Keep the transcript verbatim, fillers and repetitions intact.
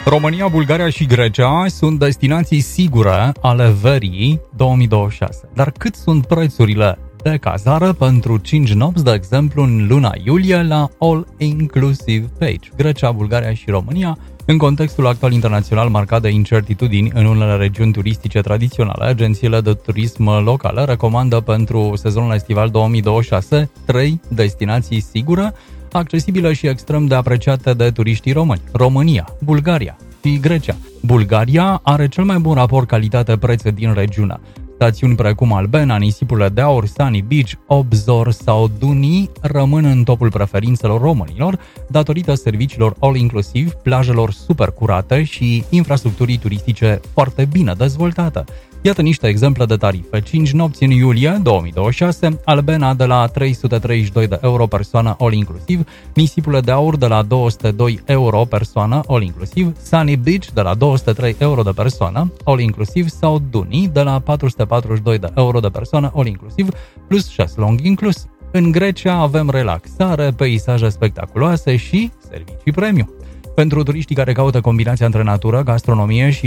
România, Bulgaria și Grecia sunt destinații sigure ale verii două mii douăzeci și șase. Dar cât sunt prețurile de cazare pentru cinci nopți, de exemplu, în luna iulie la All Inclusive Page? Grecia, Bulgaria și România, în contextul actual internațional marcat de incertitudini în unele regiuni turistice tradiționale, agențiile de turism locale recomandă pentru sezonul estival două mii douăzeci și șase trei destinații sigure, accesibile și extrem de apreciate de turiștii români: România, Bulgaria și Grecia. Bulgaria are cel mai bun raport calitate-preț din regiune. Stațiuni precum Albena, Nisipurile de Aur, Sunny Beach, Obzor sau Duni rămân în topul preferințelor românilor datorită serviciilor all-inclusiv, plajelor super curate și infrastructurii turistice foarte bine dezvoltate. Iată niște exemple de tarife. cinci nopți în iulie două mii douăzeci și șase, Albena de la trei sute treizeci și doi de euro persoană all-inclusiv, Nisipurile de Aur de la două sute doi euro persoană all-inclusiv, Sunny Beach de la două sute trei euro de persoană all-inclusiv sau Duni de la patru sute patruzeci și doi de euro de persoană all-inclusiv, plus șezlong inclus. În Grecia avem relaxare, peisaje spectaculoase și servicii premium. Pentru turiștii care caută combinația între natură, gastronomie și